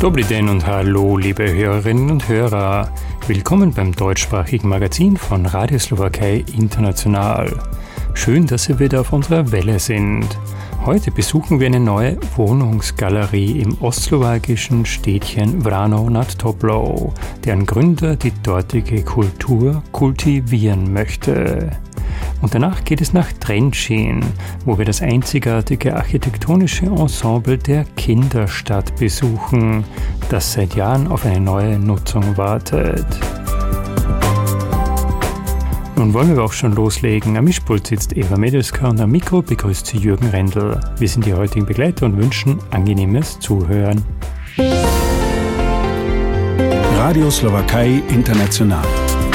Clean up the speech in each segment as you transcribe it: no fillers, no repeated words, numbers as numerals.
Dobry den und hallo, liebe Hörerinnen und Hörer. Willkommen beim deutschsprachigen Magazin von Radio Slowakei International. Schön, dass Sie wieder auf unserer Welle sind. Heute besuchen wir eine neue Wohnungsgalerie im ostslowakischen Städtchen Vrano nad Topľou, deren Gründer die dortige Kultur kultivieren möchte. Und danach geht es nach Trenčín, wo wir das einzigartige architektonische Ensemble der Kinderstadt besuchen, das seit Jahren auf eine neue Nutzung wartet. Nun wollen wir auch schon loslegen. Am Mischpult sitzt Eva Medelska und am Mikro begrüßt sie Jürgen Rendl. Wir sind die heutigen Begleiter und wünschen angenehmes Zuhören. Radio Slowakei International.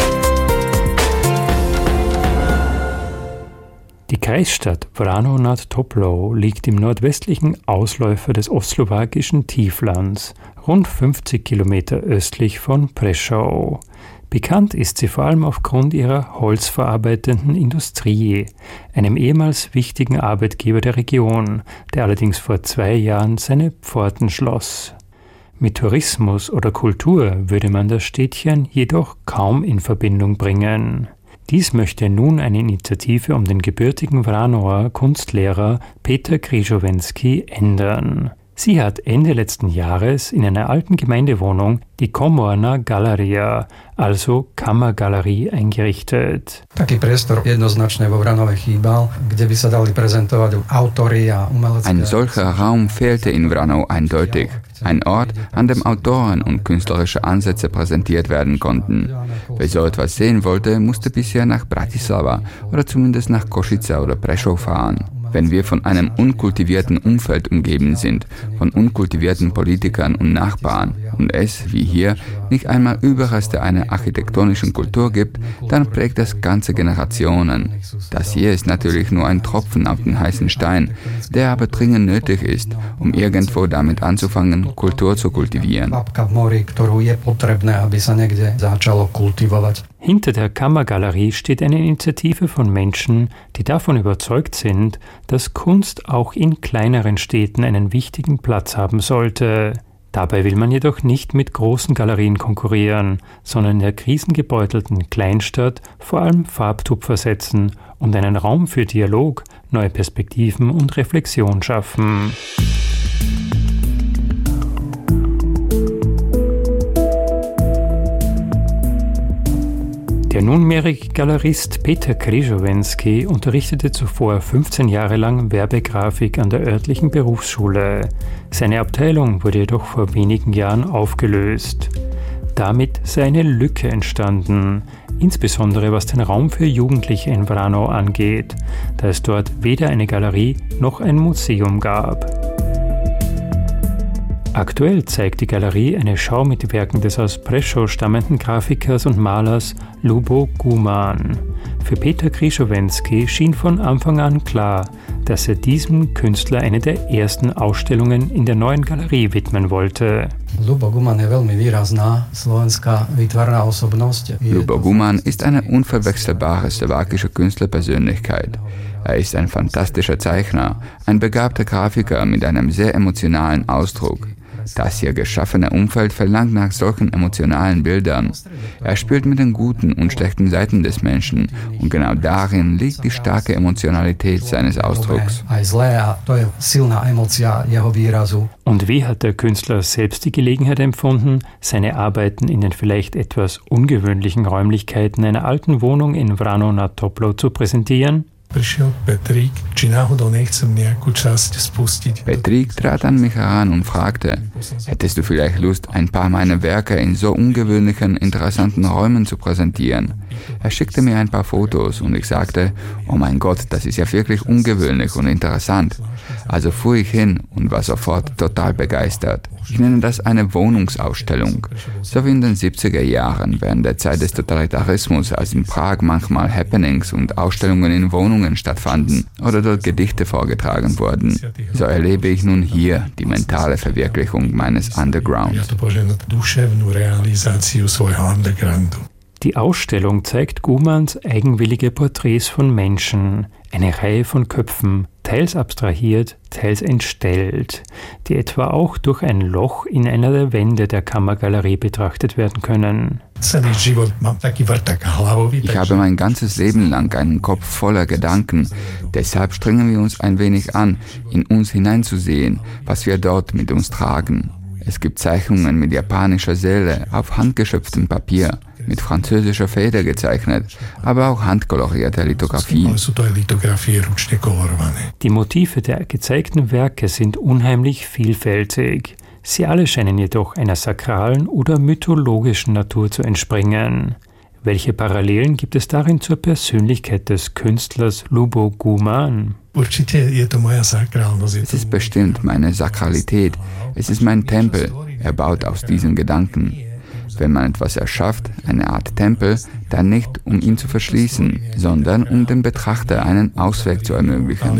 Die Kreisstadt Vrano nad Topľou liegt im nordwestlichen Ausläufer des ostslowakischen Tieflands, rund 50 Kilometer östlich von Prešov. Bekannt ist sie vor allem aufgrund ihrer holzverarbeitenden Industrie, einem ehemals wichtigen Arbeitgeber der Region, der allerdings vor 2 Jahren seine Pforten schloss. Mit Tourismus oder Kultur würde man das Städtchen jedoch kaum in Verbindung bringen. Dies möchte nun eine Initiative um den gebürtigen Vranoer Kunstlehrer Peter Križovensky ändern. Sie hat Ende letzten Jahres in einer alten Gemeindewohnung die Komorná galeria, also Kammergalerie, eingerichtet. Taký priestor jednoznačne vo Vranove chýbal, kde by sa dali prezentovať autory a umelecké. Ein solcher Raum fehlte in Vrano eindeutig. Ein Ort, an dem Autoren und künstlerische Ansätze präsentiert werden konnten. Wer so etwas sehen wollte, musste bisher nach Bratislava oder zumindest nach Košice oder Prešov fahren. Wenn wir von einem unkultivierten Umfeld umgeben sind, von unkultivierten Politikern und Nachbarn und es, wie hier, nicht einmal Überreste einer architektonischen Kultur gibt, dann prägt das ganze Generationen. Das hier ist natürlich nur ein Tropfen auf den heißen Stein, der aber dringend nötig ist, um irgendwo damit anzufangen, Kultur zu kultivieren. Hinter der Kammergalerie steht eine Initiative von Menschen, die davon überzeugt sind, dass Kunst auch in kleineren Städten einen wichtigen Platz haben sollte. Dabei will man jedoch nicht mit großen Galerien konkurrieren, sondern in der krisengebeutelten Kleinstadt vor allem Farbtupfer setzen und einen Raum für Dialog, neue Perspektiven und Reflexion schaffen. Der nunmehrige Galerist Peter Križovensky unterrichtete zuvor 15 Jahre lang Werbegrafik an der örtlichen Berufsschule. Seine Abteilung wurde jedoch vor wenigen Jahren aufgelöst. Damit sei eine Lücke entstanden, insbesondere was den Raum für Jugendliche in Vrano angeht, da es dort weder eine Galerie noch ein Museum gab. Aktuell zeigt die Galerie eine Schau mit Werken des aus Prešov stammenden Grafikers und Malers Ľubo Guman. Für Peter Križovensky schien von Anfang an klar, dass er diesem Künstler eine der ersten Ausstellungen in der neuen Galerie widmen wollte. Ľubo Guman je veľmi výrazná slovenská výtvarná osobnosť. Ľubo Guman ist eine unverwechselbare slowakische Künstlerpersönlichkeit. Er ist ein fantastischer Zeichner, ein begabter Grafiker mit einem sehr emotionalen Ausdruck. Das hier geschaffene Umfeld verlangt nach solchen emotionalen Bildern. Er spielt mit den guten und schlechten Seiten des Menschen und genau darin liegt die starke Emotionalität seines Ausdrucks. Und wie hat der Künstler selbst die Gelegenheit empfunden, seine Arbeiten in den vielleicht etwas ungewöhnlichen Räumlichkeiten einer alten Wohnung in Vrano nad Topľou zu präsentieren? Petrík trat an mich heran und fragte, hättest du vielleicht Lust, ein paar meiner Werke in so ungewöhnlichen, interessanten Räumen zu präsentieren? Er schickte mir ein paar Fotos und ich sagte, oh mein Gott, das ist ja wirklich ungewöhnlich und interessant. Also fuhr ich hin und war sofort total begeistert. Ich nenne das eine Wohnungsausstellung. So wie in den 70er Jahren während der Zeit des Totalitarismus, als in Prag manchmal Happenings und Ausstellungen in Wohnungen stattfanden oder dort Gedichte vorgetragen wurden. So erlebe ich nun hier die mentale Verwirklichung meines Underground. Die Ausstellung zeigt Gumans eigenwillige Porträts von Menschen, eine Reihe von Köpfen, teils abstrahiert, teils entstellt, die etwa auch durch ein Loch in einer der Wände der Kammergalerie betrachtet werden können. Ich habe mein ganzes Leben lang einen Kopf voller Gedanken. Deshalb strengen wir uns ein wenig an, in uns hineinzusehen, was wir dort mit uns tragen. Es gibt Zeichnungen mit japanischer Seele auf handgeschöpftem Papier, mit französischer Feder gezeichnet, aber auch handkolorierte Lithografien. Die Motive der gezeigten Werke sind unheimlich vielfältig. Sie alle scheinen jedoch einer sakralen oder mythologischen Natur zu entspringen. Welche Parallelen gibt es darin zur Persönlichkeit des Künstlers Lubo Guman? Es ist bestimmt meine Sakralität. Es ist mein Tempel, erbaut aus diesen Gedanken. Wenn man etwas erschafft, eine Art Tempel, dann nicht, um ihn zu verschließen, sondern um dem Betrachter einen Ausweg zu ermöglichen.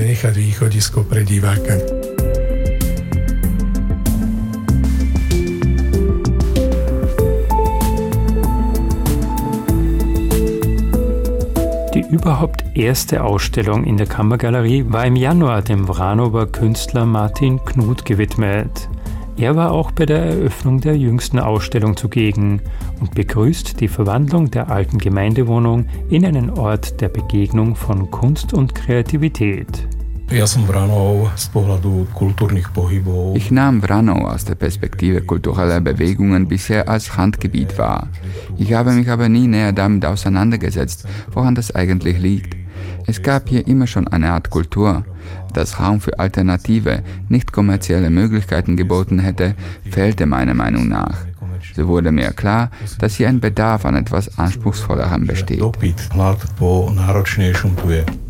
Die überhaupt erste Ausstellung in der Kammergalerie war im Januar dem Vranower Künstler Martin Knuth gewidmet. Er war auch bei der Eröffnung der jüngsten Ausstellung zugegen und begrüßt die Verwandlung der alten Gemeindewohnung in einen Ort der Begegnung von Kunst und Kreativität. Ich nahm Vranov aus der Perspektive kultureller Bewegungen bisher als Randgebiet wahr. Ich habe mich aber nie näher damit auseinandergesetzt, woran das eigentlich liegt. Es gab hier immer schon eine Art Kultur. Dass Raum für alternative, nicht kommerzielle Möglichkeiten geboten hätte, fehlte meiner Meinung nach. So wurde mir klar, dass hier ein Bedarf an etwas Anspruchsvollerem besteht.